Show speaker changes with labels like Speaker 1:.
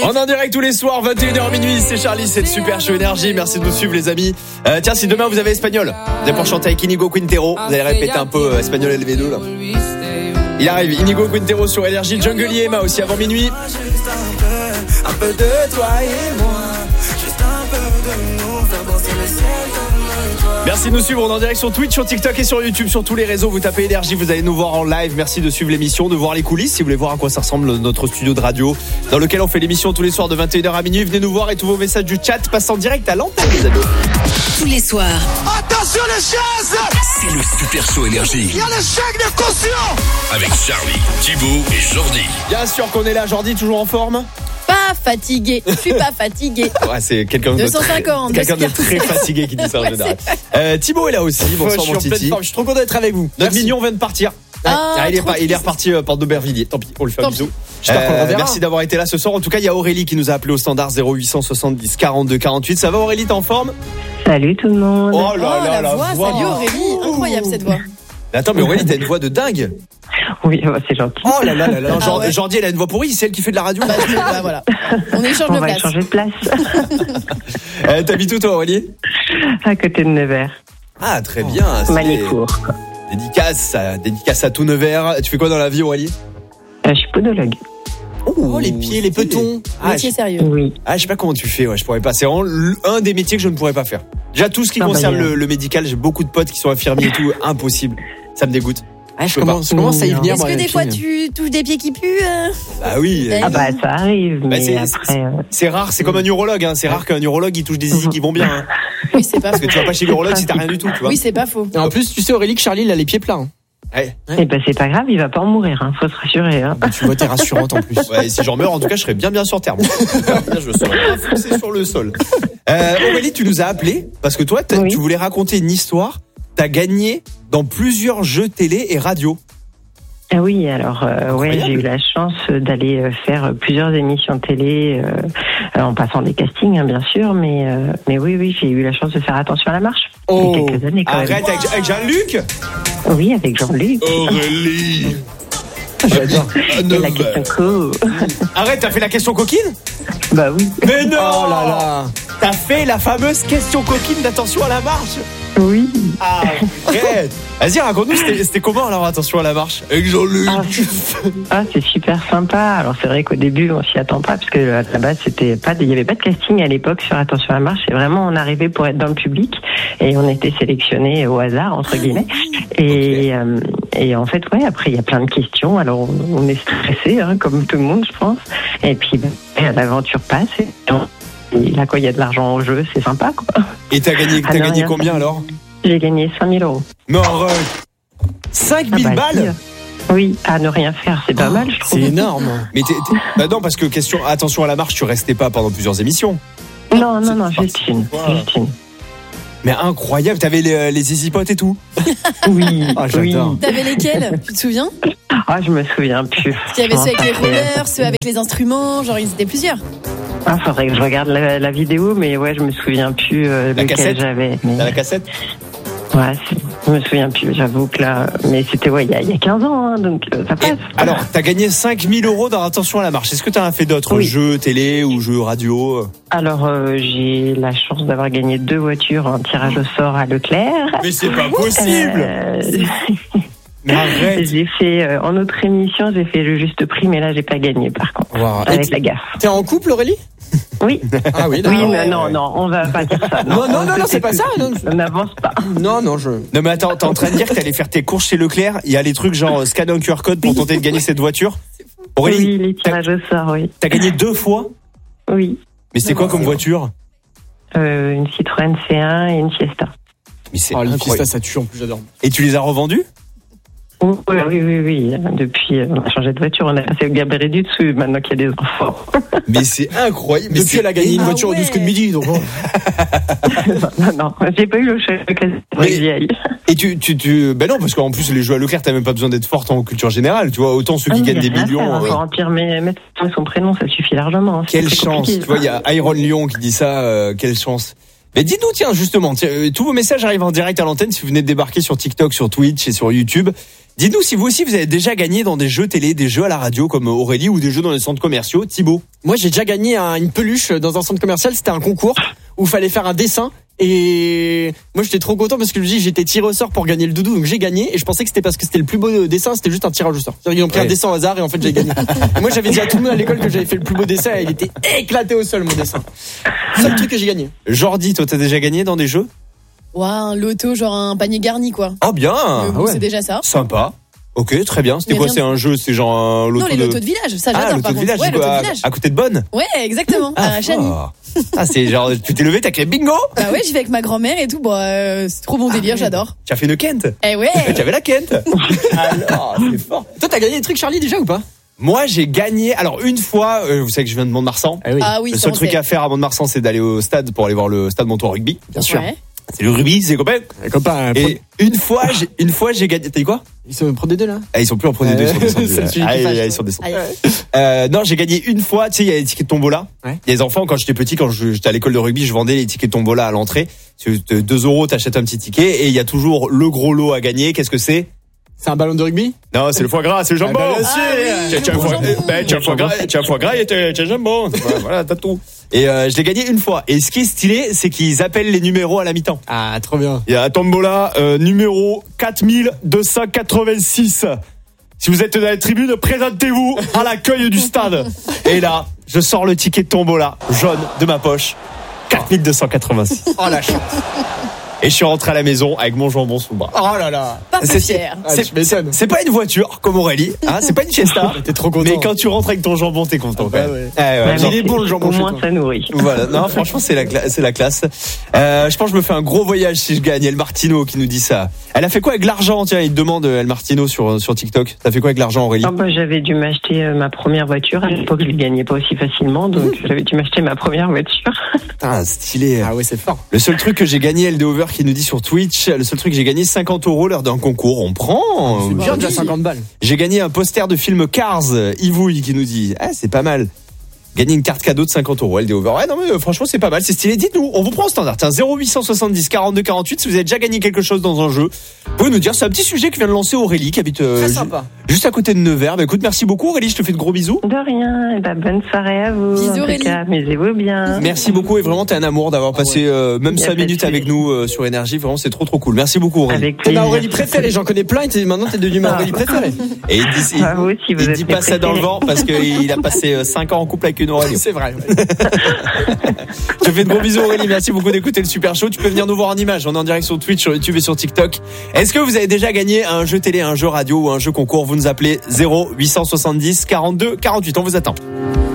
Speaker 1: On est en direct tous les soirs, 21h minuit, c'est Charlie, c'est le Super Show Énergie. Merci de nous suivre les amis. Tiens, si demain vous avez espagnol, vous allez pour chanter avec Inigo Quintero, vous allez répéter un peu espagnol LV2 là. Il arrive, Inigo Quintero sur Énergie, Jungle et Emma aussi avant minuit.
Speaker 2: Un peu de toi et moi, juste un peu de nous, faire danser le ciel comme toi.
Speaker 1: Merci de nous suivre, on est en direct sur Twitch, sur TikTok et sur YouTube, sur tous les réseaux. Vous tapez Énergie, vous allez nous voir en live. Merci de suivre l'émission, de voir les coulisses. Si vous voulez voir à quoi ça ressemble notre studio de radio dans lequel on fait l'émission tous les soirs de 21h à minuit, venez nous voir et tous vos messages du chat passent en direct à l'antenne les amis.
Speaker 3: Tous les soirs.
Speaker 4: Attention les chaises,
Speaker 5: c'est le Super Show Énergie.
Speaker 4: il y a le chèque de caution
Speaker 5: Avec Charlie, Thibaut et Jordi.
Speaker 1: Bien sûr qu'on est là, Jordi, toujours en forme.
Speaker 6: Pas fatigué, je suis pas fatigué.
Speaker 1: Ouais, c'est quelqu'un de
Speaker 6: 250,
Speaker 1: quelqu'un de très fatigué qui dit ça en général. Thibaut est là aussi, bonsoir mon Titi.
Speaker 7: Je suis trop content d'être avec vous.
Speaker 1: Notre mignon vient de partir. Il est reparti porte d'Aubervilliers. Tant pis, on lui fait un bisou. Merci d'avoir été là ce soir. En tout cas, il y a Aurélie qui nous a appelé au standard 0870 42 48. Ça va Aurélie, t'es en forme?
Speaker 8: Salut tout le monde.
Speaker 1: Oh là là,
Speaker 6: la voix. Salut Aurélie, incroyable cette voix.
Speaker 1: Mais attends, mais Aurélie, t'as une voix de dingue.
Speaker 8: Oui, c'est gentil.
Speaker 1: Oh là là là là. Jordi, elle a une voix pourrie, c'est elle qui fait de la radio.
Speaker 6: Voilà. On échange de place.
Speaker 8: On va changer de place.
Speaker 1: T'habites où toi Aurélie?
Speaker 8: À côté de Nevers.
Speaker 1: Ah très bien.
Speaker 8: Manicourt.
Speaker 1: Dédicace à tout Nevers. Tu fais quoi dans la vie Aurélie?
Speaker 8: Je suis podologue.
Speaker 7: Oh les pieds, les petons.
Speaker 6: Métier sérieux.
Speaker 8: Oui.
Speaker 1: Je sais pas comment tu fais, je pourrais pas. C'est vraiment un des métiers que je ne pourrais pas faire. Déjà tout ce qui concerne le médical, j'ai beaucoup de potes qui sont infirmiers et tout, impossible. Ça me dégoûte.
Speaker 7: Je commence à y venir.
Speaker 6: Est-ce que des fois tu touches des pieds qui puent?
Speaker 1: Bah oui.
Speaker 8: Ça arrive. Mais après,
Speaker 1: c'est rare, c'est comme un urologue. C'est rare qu'un urologue il touche des zizi qui vont bien.
Speaker 6: Oui, c'est pas
Speaker 1: parce que tu vas pas chez l'urologue si t'as rien du tout, tu vois.
Speaker 6: Oui, c'est pas faux.
Speaker 7: Et en plus, tu sais Aurélie que Charlie il a les pieds pleins.
Speaker 1: Ouais.
Speaker 8: Et c'est pas grave, il va pas en mourir, faut se rassurer.
Speaker 7: Tu vois, t'es rassurante en plus.
Speaker 1: Ouais, et si j'en meurs, en tout cas, je serais bien sur terre. Je serais enfoncé sur le sol. Aurélie, tu nous as appelé parce que toi, tu voulais raconter une histoire. T'as gagné dans plusieurs jeux télé et radio.
Speaker 8: Oui, alors j'ai eu la chance d'aller faire plusieurs émissions télé en passant des castings, bien sûr, mais oui, j'ai eu la chance de faire Attention à la marche. Il y a quelques années quand même.
Speaker 1: Arrête avec Jean-Luc.
Speaker 8: Oui, avec Jean-Luc.
Speaker 1: Aurélie.
Speaker 7: J'adore.
Speaker 8: Et la question co.
Speaker 1: Arrête, t'as fait la question coquine?
Speaker 8: Bah oui.
Speaker 1: Mais non.
Speaker 7: Oh là là.
Speaker 1: T'as fait la fameuse question coquine d'Attention à la marche?
Speaker 8: Oui.
Speaker 1: Arrête. Vas-y, raconte-nous, c'était comment alors Attention à la marche avec Jean-Luc?
Speaker 8: C'est super sympa. Alors c'est vrai qu'au début on s'y attend pas parce que à la base il y avait pas de casting à l'époque sur Attention à la marche. C'est vraiment on arrivait pour être dans le public et on était sélectionnés au hasard entre guillemets. Et en fait après il y a plein de questions. Alors on est stressé comme tout le monde je pense. Et puis l'aventure passe. Et là, il y a de l'argent au jeu, c'est sympa, quoi.
Speaker 1: Et t'as gagné combien, alors?
Speaker 8: J'ai gagné 5 000 €.
Speaker 1: Non, arrête. 5 000 balles?
Speaker 8: Oui, à ne rien faire, c'est pas mal, je trouve.
Speaker 7: C'est énorme.
Speaker 1: Mais non, parce que Attention à la marche, tu restais pas pendant plusieurs émissions.
Speaker 8: Non, juste une.
Speaker 1: Mais incroyable, t'avais les zizipotes et tout.
Speaker 8: Oui,
Speaker 1: j'adore.
Speaker 6: T'avais lesquels? Tu te souviens?
Speaker 8: Je me souviens plus.
Speaker 6: Parce qu'il y avait ceux avec les rollers, ceux avec les instruments, genre ils étaient plusieurs.
Speaker 8: Faudrait que je regarde la vidéo, mais je me souviens plus lequel j'avais.
Speaker 1: T'as la cassette?
Speaker 8: Ouais, je me souviens plus, j'avoue que là... Mais c'était, il y a 15 ans, donc ça passe.
Speaker 1: Alors, t'as gagné 5 000 € dans Attention à la marche. Est-ce que t'as fait d'autres jeux télé ou jeux radio?
Speaker 8: Alors, j'ai la chance d'avoir gagné 2 voitures en tirage au sort à Leclerc.
Speaker 1: Mais c'est pas possible. Mais arrête.
Speaker 8: J'ai fait, en autre émission, j'ai fait le juste prix, mais là, j'ai pas gagné, par contre.
Speaker 1: Wow.
Speaker 8: Avec la gaffe.
Speaker 7: T'es en couple, Aurélie?
Speaker 8: Oui.
Speaker 7: Ah oui,
Speaker 8: d'accord. Oui, mais non, on va pas dire ça.
Speaker 7: Non, c'est pas ça.
Speaker 8: On n'avance pas.
Speaker 7: Non,
Speaker 1: Non, mais attends, t'es en train de dire que t'allais faire tes courses chez Leclerc. Il y a les trucs genre scanner un QR code pour tenter de gagner cette voiture. Aurélie,
Speaker 8: oui, les tirages au sort, oui.
Speaker 1: T'as gagné 2 fois?
Speaker 8: Oui.
Speaker 1: Mais c'est quoi comme voiture?
Speaker 8: Une Citroën C1 et une Fiesta.
Speaker 1: Mais c'est
Speaker 7: les Fiesta, ça tue en plus, j'adore.
Speaker 1: Et tu les as revendues?
Speaker 8: Oui. Depuis, on a changé de voiture. On a passé le gabarit du dessus maintenant qu'il y a des enfants.
Speaker 1: Mais c'est incroyable.
Speaker 7: Depuis, elle a gagné une voiture au 12 coups de midi. Donc
Speaker 8: non, j'ai pas eu le choix de vieille.
Speaker 1: Et ben non, parce qu'en plus, les jeux à Leclerc, t'as même pas besoin d'être forte en culture générale. Tu vois, autant ceux qui gagnent des millions.
Speaker 8: Pour remplir mettre son prénom, ça suffit largement.
Speaker 1: Quelle chance. Tu vois, il y a Iron Lyon qui dit ça. Quelle chance. Mais dites-nous, tiens, justement, tous vos messages arrivent en direct à l'antenne si vous venez de débarquer sur TikTok, sur Twitch et sur YouTube. Dites-nous si vous aussi vous avez déjà gagné dans des jeux télé, des jeux à la radio comme Aurélie ou des jeux dans les centres commerciaux. Thibaut?
Speaker 7: Moi, j'ai déjà gagné une peluche dans un centre commercial. C'était un concours où il fallait faire un dessin. Et moi, j'étais trop content parce que je me dis, j'étais tiré au sort pour gagner le doudou. Donc j'ai gagné et je pensais que c'était parce que c'était le plus beau dessin. C'était juste un tirage au sort. Ils ont pris un dessin au hasard et en fait, j'ai gagné. Et moi, j'avais dit à tout le monde à l'école que j'avais fait le plus beau dessin et il était éclaté au sol, mon dessin. C'est le truc que j'ai gagné.
Speaker 1: Jordi, toi, t'as déjà gagné dans des jeux?
Speaker 6: Ouais, un loto, genre un panier garni, quoi.
Speaker 1: Ah, bien.
Speaker 6: Mais bon, c'est déjà ça.
Speaker 1: Sympa. Ok, très bien. C'était
Speaker 6: Mais
Speaker 1: quoi?
Speaker 6: rien
Speaker 1: C'est un jeu, c'est genre un loto
Speaker 6: Non, les lotos de village, ça j'adore.
Speaker 1: loto
Speaker 6: par
Speaker 1: de
Speaker 6: contre.
Speaker 1: village,
Speaker 6: Ouais,
Speaker 1: c'est
Speaker 6: loto
Speaker 1: quoi,
Speaker 6: de village.
Speaker 1: à côté de Bonne?
Speaker 6: Ouais, exactement. À Chani.
Speaker 1: Ah, c'est genre, tu t'es levé, t'as créé bingo?
Speaker 6: Bah ouais, j'y vais avec ma grand-mère et tout. Bon, c'est trop bon délire, j'adore.
Speaker 1: Tu as fait une Kent?
Speaker 6: Eh ouais.
Speaker 1: Tu avais la Kent? Alors, c'est fort.
Speaker 7: Toi, t'as gagné des trucs, Charlie, déjà ou pas?
Speaker 1: Moi, j'ai gagné. Alors, une fois, vous savez que je viens de Mont-de-Marsan.
Speaker 6: Ah oui,
Speaker 1: Le
Speaker 6: ça,
Speaker 1: seul
Speaker 6: on
Speaker 1: truc
Speaker 6: sait.
Speaker 1: à faire à Mont-de-Marsan, c'est d'aller au stade pour aller voir le stade Montois Rugby.
Speaker 7: Bien sûr.
Speaker 6: Ouais.
Speaker 1: C'est le rugby, c'est copains.
Speaker 7: Les copains,
Speaker 1: Et une fois, j'ai gagné. T'as dit quoi?
Speaker 7: ils sont pro D2 là.
Speaker 1: Ah, ils sont plus en Pro D2, ils sont descendus.
Speaker 7: C'est celui qui fâche,
Speaker 1: Ils sont descendus.
Speaker 6: Aïe.
Speaker 1: Non, j'ai gagné une fois. Tu sais, il y a les tickets de tombola.
Speaker 7: Ouais.
Speaker 1: Il y a les enfants, quand j'étais petit, quand j'étais à l'école de rugby, je vendais les tickets de tombola à l'entrée. 2 €, t'achètes un petit ticket et il y a toujours le gros lot à gagner. Qu'est-ce que c'est?
Speaker 7: C'est un ballon de rugby?
Speaker 1: Non, c'est le foie gras, c'est le jambon.
Speaker 7: Ah, bah, bien sûr.
Speaker 1: Tu as un foie gras et tu as un jambon. Voilà, t'as tout. Et je l'ai gagné une fois. Et ce qui est stylé, c'est qu'ils appellent les numéros à la mi-temps.
Speaker 7: Ah, trop bien.
Speaker 1: Il y a tombola numéro 4286. Si vous êtes dans la tribune, présentez-vous à l'accueil du stade. Et là, je sors le ticket de tombola jaune de ma poche. 4286.
Speaker 7: Oh la chance.
Speaker 1: Et je suis rentré à la maison avec mon jambon sous le bras.
Speaker 7: Oh là là.
Speaker 6: Pas peu fier.
Speaker 7: Ah, tu m'étonnes.
Speaker 1: C'est pas une voiture comme Aurélie, hein, c'est pas une Fiesta.
Speaker 7: T'es trop content.
Speaker 1: Mais quand tu rentres avec ton jambon, t'es content.
Speaker 7: Ah,
Speaker 1: quand même.
Speaker 7: ouais.
Speaker 1: Ouais,
Speaker 7: Il est bon, le jambon
Speaker 8: Au
Speaker 7: chez
Speaker 8: moins,
Speaker 7: toi.
Speaker 8: ça nourrit.
Speaker 1: Voilà, non, franchement, c'est la classe. Je pense que je me fais un gros voyage si je gagne. El Martino qui nous dit ça. Elle a fait quoi avec l'argent? Tiens, il te demande El Martino sur TikTok. T'as fait quoi avec l'argent, Aurélie?
Speaker 8: Ah bah, j'avais dû m'acheter ma première voiture. À l'époque, je ne gagnais pas aussi facilement, donc j'avais dû m'acheter ma première voiture.
Speaker 1: Putain, stylé.
Speaker 7: Ah ouais, c'est fort.
Speaker 1: Le seul truc que j'ai gagné, LD Over qui nous dit sur Twitch, le seul truc que j'ai gagné 50 € lors d'un concours. On prend.
Speaker 7: C'est bien déjà 50 balles.
Speaker 1: J'ai gagné un poster de film Cars. Yvouille qui nous dit, c'est pas mal. Gagner une carte cadeau de 50 €, LD Over. Ouais, non, mais franchement, c'est pas mal, c'est stylé. Dites-nous, on vous prend au standard. Tiens, 0870 42 48. Si vous avez déjà gagné quelque chose dans un jeu, vous pouvez nous dire. C'est un petit sujet que vient de lancer Aurélie, qui habite
Speaker 7: Très sympa.
Speaker 1: juste à côté de Nevers. Bah, écoute, merci beaucoup, Aurélie. Je te fais de gros bisous.
Speaker 8: De rien. Et bah, bonne soirée à vous.
Speaker 6: Bisous,
Speaker 8: En tout
Speaker 6: Aurélie.
Speaker 8: cas, amusez-vous bien.
Speaker 1: Merci beaucoup. Et vraiment, t'es un amour d'avoir passé même
Speaker 8: Y a
Speaker 1: 5
Speaker 8: pas de
Speaker 1: minutes avec
Speaker 8: souci.
Speaker 1: nous sur Énergie. Vraiment, c'est trop cool. Merci beaucoup, Aurélie.
Speaker 8: Avec
Speaker 7: T'es
Speaker 8: plaisir.
Speaker 7: ma Aurélie préférée, j'en connais plein et maintenant t'es devenue ma
Speaker 8: Ah.
Speaker 7: Aurélie préférée.
Speaker 1: Et il dit,
Speaker 8: Ah, vous aussi, vous
Speaker 1: il
Speaker 8: êtes
Speaker 1: dit
Speaker 8: mes
Speaker 1: pas ça dans le
Speaker 8: préférés.
Speaker 1: vent parce qu'il a passé 5 ans en couple avec une Aurélie.
Speaker 7: C'est vrai.
Speaker 1: Je te fais de gros bisous, Aurélie. Merci beaucoup d'écouter le Super Show. Tu peux venir nous voir en image. On est en direct sur Twitch, sur YouTube et sur TikTok. Est-ce que vous avez déjà gagné un jeu télé, un jeu radio ou un jeu concours? Vous nous appelez 0870 42 48. On vous attend.